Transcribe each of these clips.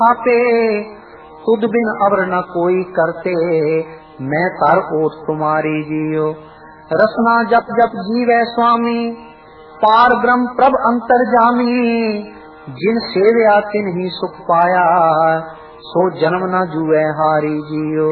आपे तुद बिन अवर न कोई करते, मैं तर ओट तुम्हारी जियो। रसना जप जप जीवै स्वामी, पार ब्रह्म प्रभ अंतर्जामी। जिन सेव्या तिन ही सुख पाया, सो जन्म न जुए हारी जियो।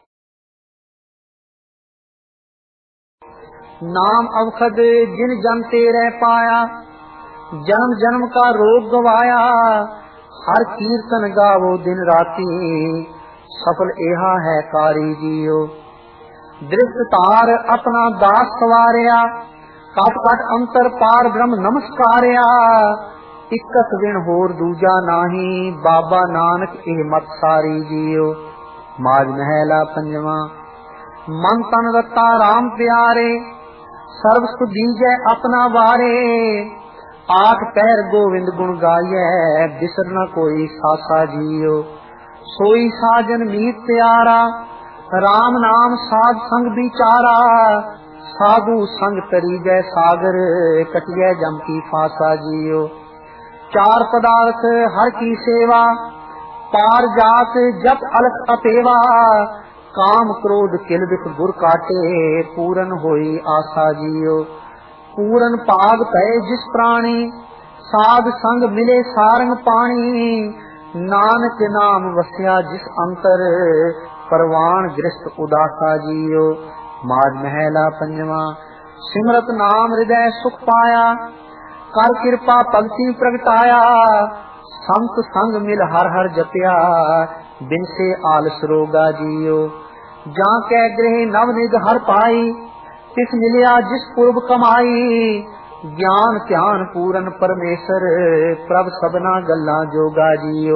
नाम अवखद जिन जन तेरे पाया, जन्म जन्म का रोग गवाया। हर कीर्तन गावो दिन राती, सफल एहा है कारी जियो। दृष्ट तार अपना दास सवारिया, कट कट अंतर पार ब्रह्म नमस्कारिया। इक्कस बिन होर दूजा नाही, बाबा नानक एह मत सारी जियो। माज महला पंजवा। मन तन रता राम प्यारे, सर्व सुख दीजै अपना वारे। आठ पैर गोविंद गुण गाइए, बिसर न कोई सासा जियो। सोई साजन मीत प्यारा, राम नाम साध संग बिचारा। साधु संग तरी जय सागर, कटिए जम की फासा जियो। चार पदार्थ हर की सेवा, पार जात जप अलख अपेवा। काम क्रोध किल बिख गुर काटे, पूरन होई आशा जियो। पूरन पाग पै जिस प्राणी, साध संग मिले सारंग पानी। नानक नाम वस्या जिस अंतर, परवान गृहस्थ उदासा जियो। माज महला पंजवा। सिमरत नाम हृदय सुख पाया, कर कृपा भक्ति प्रगटाया। संत संग मिल हर हर जपिया, बिन से आलस रोगा जियो। जा कै गृह नव निध हर पाई, तिस मिलिया जिस पूर्व कमाई। ज्ञान ध्यान पूरन परमेश्वर, प्रभ सबना गल्ला जोगा जियो।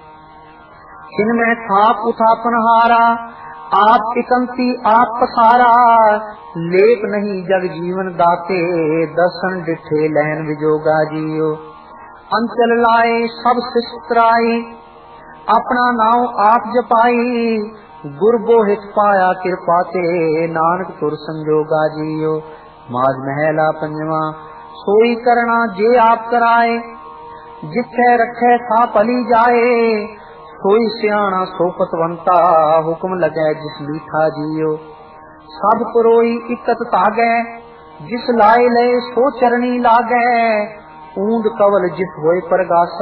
इनमें थाप उठापन हारा, आप इकंती आप पसारा। लेप नहीं जग जीवन दाते, दर्शन डिठे लहन विजोगा जियो। अंचल लाए सब सिस्त्राई, अपना नाम आप जपाई। गुर बोहित पाया कृपा ते, नानक तुर संजोगा जियो। माज महला पंजवा। सोई करना जे आप कराए, जिथे रखे था पली जाए। सोई सियाणा सो पतवंता, हुक्म लगे जिस मीठा जियो। सब पुरोई इकत तागै, जिस लाए ले सो चरणी लागै। ऊंद कवल जिस होए परगासा,